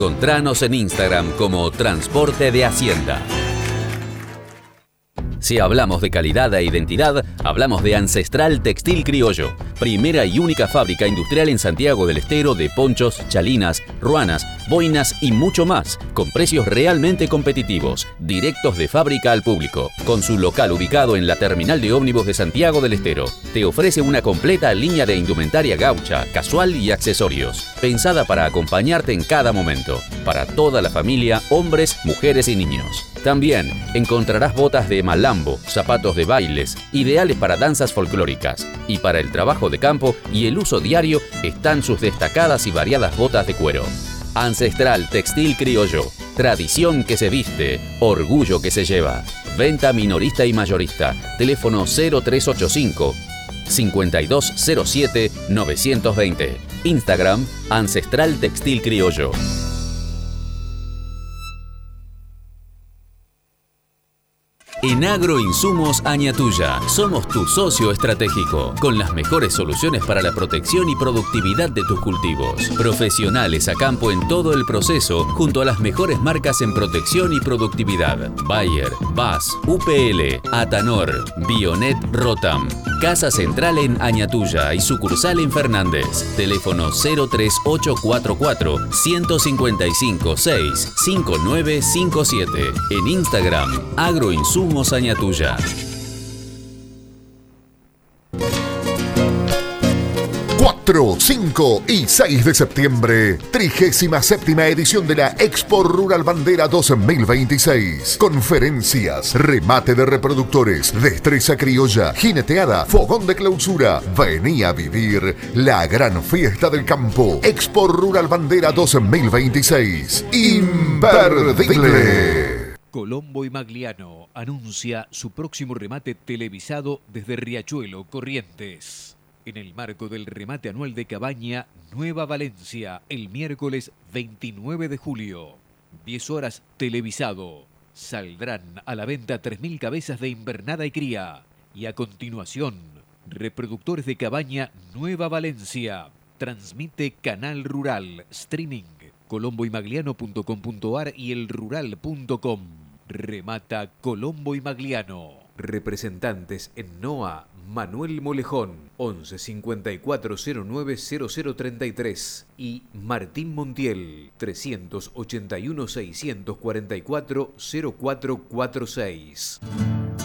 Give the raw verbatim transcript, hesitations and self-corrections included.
Encontranos en Instagram como Transporte de Hacienda. Si hablamos de calidad e identidad, hablamos de Ancestral Textil Criollo, primera y única fábrica industrial en Santiago del Estero de ponchos, chalinas, ruanas, boinas y mucho más, con precios realmente competitivos, directos de fábrica al público. Con su local ubicado en la terminal de ómnibus de Santiago del Estero, te ofrece una completa línea de indumentaria gaucha, casual y accesorios, pensada para acompañarte en cada momento, para toda la familia, hombres, mujeres y niños. También encontrarás botas de malambo, zapatos de bailes, ideales para danzas folclóricas. Y para el trabajo de campo y el uso diario están sus destacadas y variadas botas de cuero. Ancestral Textil Criollo. Tradición que se viste, orgullo que se lleva. Venta minorista y mayorista. Teléfono cero tres ocho cinco, cinco dos cero siete, nueve dos cero. Instagram Ancestral Textil Criollo. En Agroinsumos Añatuya somos tu socio estratégico, con las mejores soluciones para la protección y productividad de tus cultivos. Profesionales a campo en todo el proceso, junto a las mejores marcas en protección y productividad. Bayer, B A S, U P L, Atanor, Bionet Rotam. Casa central en Añatuya y sucursal en Fernández. Teléfono cero tres ocho cuatro cuatro, uno cinco cinco seis, cinco nueve cinco siete. En Instagram, Agroinsumos Añatuya. cuatro, cinco y seis de septiembre, trigésima séptima edición de la Expo Rural Bandera dos mil veintiséis. Conferencias, remate de reproductores, destreza criolla, jineteada, fogón de clausura. Vení a vivir la gran fiesta del campo. Expo Rural Bandera dos mil veintiséis. Imperdible. Colombo y Magliano anuncia su próximo remate televisado desde Riachuelo, Corrientes. En el marco del remate anual de Cabaña Nueva Valencia, el miércoles veintinueve de julio. diez horas televisado. Saldrán a la venta tres mil cabezas de invernada y cría. Y a continuación, reproductores de Cabaña Nueva Valencia. Transmite Canal Rural, streaming, colombo y magliano punto com punto ar y el rural punto com. Remata Colombo y Magliano. Representantes en N O A, Manuel Molejón, once cincuenta y cuatro cero nueve cero cero treinta y tres y Martín Montiel, trescientos ochenta y uno seiscientos cuarenta y cuatro cero cuatro cuarenta y seis.